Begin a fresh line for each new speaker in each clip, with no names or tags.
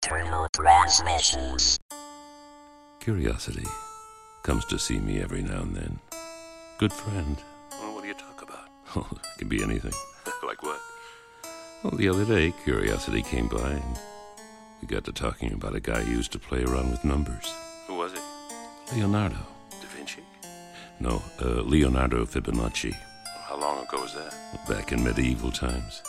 True Transmissions.
Curiosity comes to see me every now and then. Good friend.
Well, what do you talk about?
Oh, it can be anything.
Like what?
Well, the other day, Curiosity came by and we got to talking about a guy who used to play around with numbers.
Who was he?
Leonardo.
Da Vinci?
No, Leonardo Fibonacci.
How long ago was that?
Back in medieval times.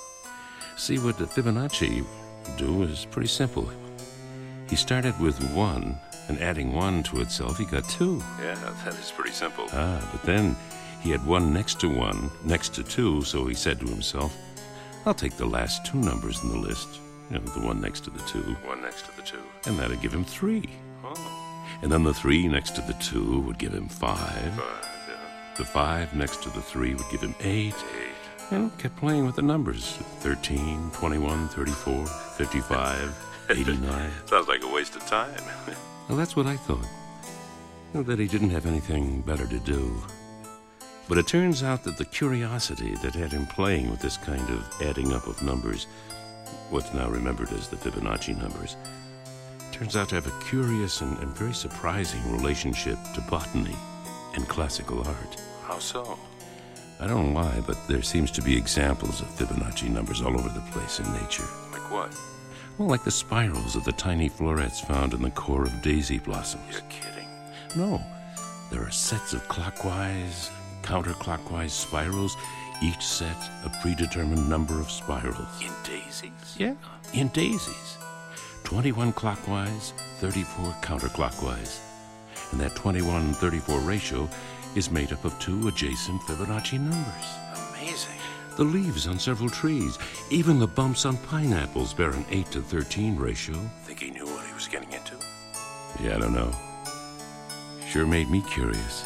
See, what Fibonacci would do is pretty simple. He started with 1, and adding 1 to itself, he got 2.
Yeah, that is pretty simple.
But then he had 1 next to 1, next to 2, so he said to himself, I'll take the last 2 numbers in the list, the 1 next to the 2,
1 next to the 2.
and that'd give him 3.
Oh,
And then the 3 next to the 2 would give him 5.
5, yeah.
The 5 next to the 3 would give him 8.
8.
And kept playing with the numbers. 13, 21, 34, 55, 89.
Sounds like a waste of time.
Well, that's what I thought. That he didn't have anything better to do. But it turns out that the curiosity that had him playing with this kind of adding up of numbers, what's now remembered as the Fibonacci numbers, turns out to have a curious and very surprising relationship to botany and classical art.
How so?
I don't know why, but there seems to be examples of Fibonacci numbers all over the place in nature.
Like what?
Well, like the spirals of the tiny florets found in the core of daisy blossoms.
You're kidding.
No, there are sets of clockwise, counterclockwise spirals, each set a predetermined number of spirals.
In daisies?
Yeah, in daisies. 21 clockwise, 34 counterclockwise. And that 21-34 ratio is made up of 2 adjacent Fibonacci numbers.
Amazing.
The leaves on several trees, even the bumps on pineapples bear an 8-to-13 ratio.
Think he knew what he was getting into?
Yeah, I don't know. Sure made me curious.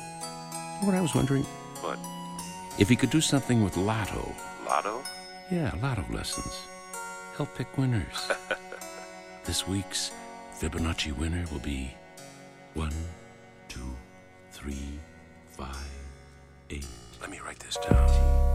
What I was wondering,
What?
if he could do something with lotto.
Lotto?
Yeah, lotto lessons. Help pick winners. This week's Fibonacci winner will be 1, 2, 3, 5, 8.
Let me write this down.